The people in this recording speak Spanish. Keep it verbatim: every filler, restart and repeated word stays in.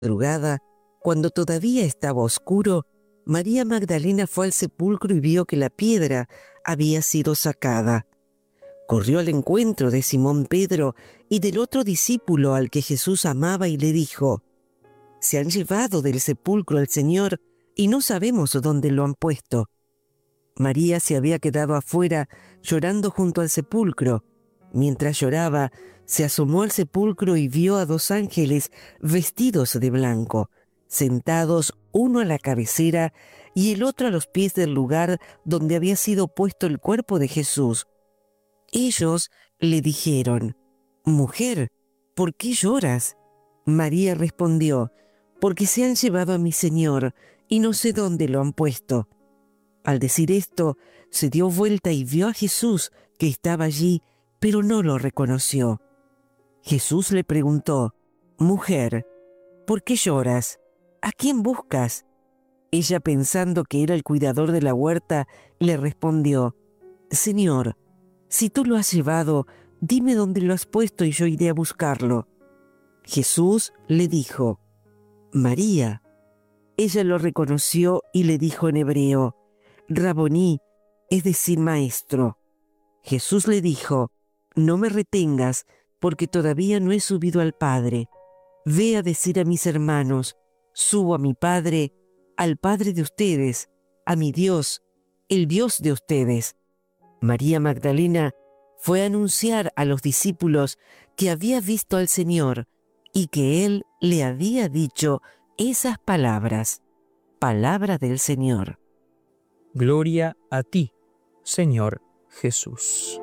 madrugada, cuando todavía estaba oscuro, María Magdalena fue al sepulcro y vio que la piedra había sido sacada. Corrió al encuentro de Simón Pedro y del otro discípulo al que Jesús amaba y le dijo: «Se han llevado del sepulcro al Señor y no sabemos dónde lo han puesto». María se había quedado afuera llorando junto al sepulcro. Mientras lloraba, se asomó al sepulcro y vio a dos ángeles vestidos de blanco, sentados uno a la cabecera y el otro a los pies del lugar donde había sido puesto el cuerpo de Jesús. Ellos le dijeron: «Mujer, ¿por qué lloras?». María respondió: «Porque se han llevado a mi Señor y no sé dónde lo han puesto». Al decir esto, se dio vuelta y vio a Jesús, que estaba allí, pero no lo reconoció. Jesús le preguntó: «Mujer, ¿por qué lloras? ¿A quién buscas?». Ella, pensando que era el cuidador de la huerta, le respondió: «Señor, si tú lo has llevado, dime dónde lo has puesto y yo iré a buscarlo». Jesús le dijo: «María». Ella lo reconoció y le dijo en hebreo: «Raboní», es decir, maestro. Jesús le dijo: «No me retengas, porque todavía no he subido al Padre. Ve a decir a mis hermanos: subo a mi Padre, al Padre de ustedes, a mi Dios, el Dios de ustedes». María Magdalena fue a anunciar a los discípulos que había visto al Señor y que Él le había dicho esas palabras. Palabra del Señor. Gloria a ti, Señor Jesús.